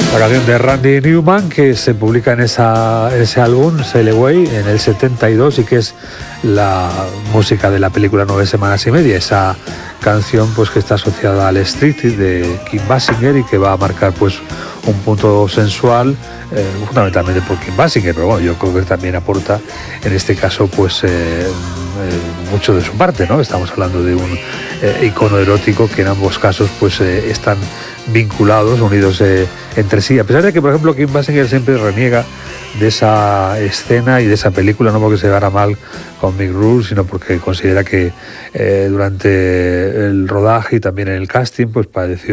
La canción de Randy Newman, que se publica en ese álbum, Sail Away, en el 72, y que es la música de la película 9 semanas y media. Esa canción pues que está asociada al Street de Kim Basinger y que va a marcar pues un punto sensual, fundamentalmente por Kim Basinger, pero bueno, yo creo que también aporta en este caso pues mucho de su parte, ¿no? Estamos hablando de un icono erótico que en ambos casos pues están vinculados, unidos entre sí, a pesar de que, por ejemplo, Kim Basinger siempre reniega de esa escena y de esa película, no porque se llevara mal con Mick Rourke, sino porque considera que durante el rodaje y también en el casting pues padeció